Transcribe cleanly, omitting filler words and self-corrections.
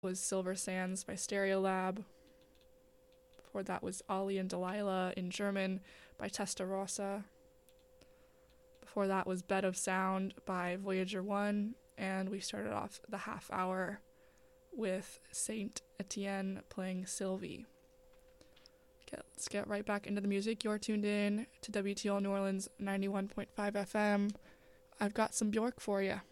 Was Silver Sands by Stereolab. Before that was Ollie and Delilah in German by Testarossa. Before that was Bed of Sound by Voyager 1. And we started off the half hour with Saint Etienne playing Sylvie. Let's get right back into the music. You're tuned in to WTL New Orleans 91.5 FM. I've got some Bjork for you.